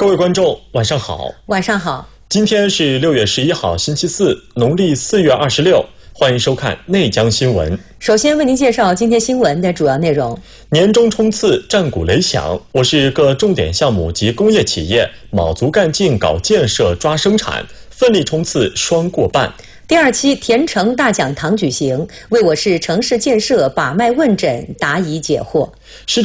各位观众，晚上好。 晚上好。 今天是6月11号，星期四，农历4月26。欢迎收看内江新闻。 首先为您介绍今天新闻的主要内容。 年终冲刺战鼓擂响，我市各重点项目及工业企业卯足干劲搞建设抓生产，奋力冲刺双过半。 第2期田城大讲堂举行，为我市城市建设把脉问诊答疑解惑。